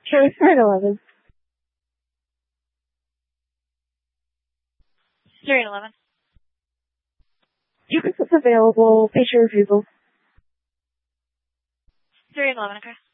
Sure, start 11. Start 11. You can put available, page your refusal. Start 11, okay.